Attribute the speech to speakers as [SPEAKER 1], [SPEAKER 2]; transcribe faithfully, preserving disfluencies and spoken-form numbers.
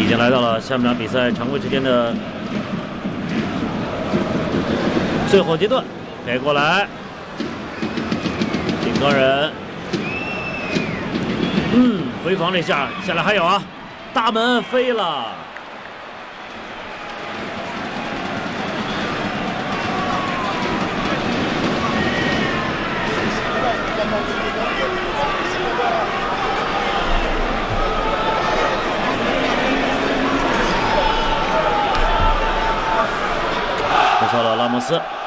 [SPEAKER 1] 已经来到了下半场比赛常规时间的最后阶段，给过来，顶个人，嗯，回防这下，下来还有啊，大门飞了。 不错了，拉莫斯。